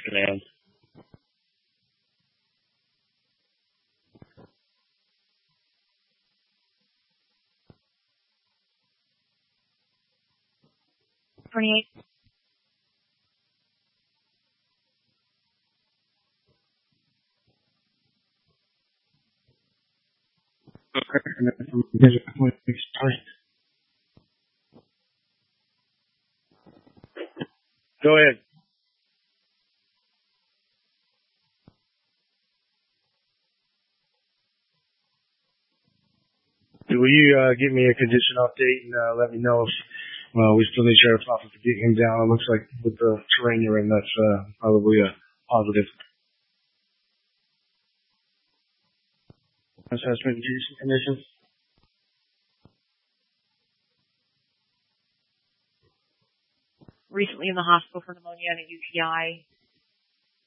Command. Go ahead. Will you give me a condition update and let me know if we still need Sheriff's Office to get him down? It looks like with the terrain you're in, that's probably a positive. Assessment conditions. Recently in the hospital for pneumonia and a UTI.